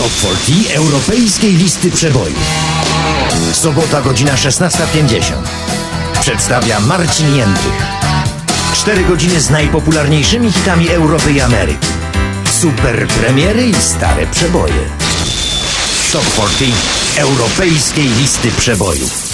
Top 40 Europejskiej Listy Przebojów. Sobota, godzina 16:50. Przedstawia Marcin Jędrych. 4 godziny z najpopularniejszymi hitami Europy i Ameryki. Super premiery i stare przeboje. Top 40 Europejskiej Listy Przebojów.